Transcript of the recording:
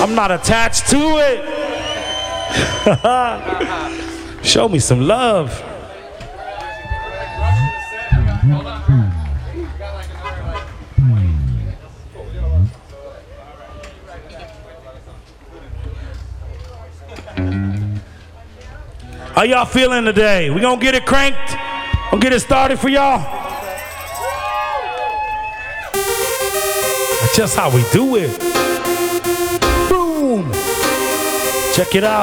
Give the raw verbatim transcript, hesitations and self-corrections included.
I'm not attached to it. Show me some love. How y'all feeling today? We gonna get it cranked? Gonna get it started for y'all? That's just how we do it. Boom. Check it out.